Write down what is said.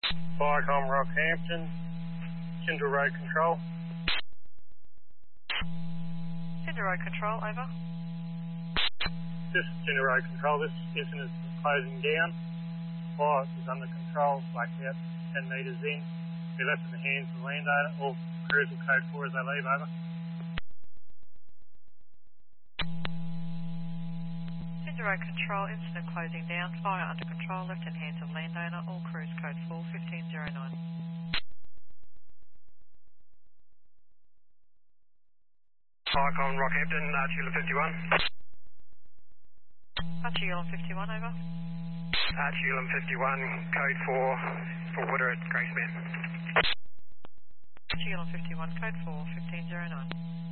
Viacom Rockhampton, Tyndall Road Control. Tyndall Road Control, over. This is Tyndall Road Control. This incident is closing down. Fire is under control, like about 10 metres in. Be left in the hands of the landowner. All crews will code 4 as they leave, over. Tyndall Road Control, incident closing down. Fire under control, left in hands of landowner. All crews code 4, 1509. Viacom Rockhampton, Archie 51. Archie 51, over. Archie 51, code 4 for Woodard, Graceman. Archie 51, code 4, 1509.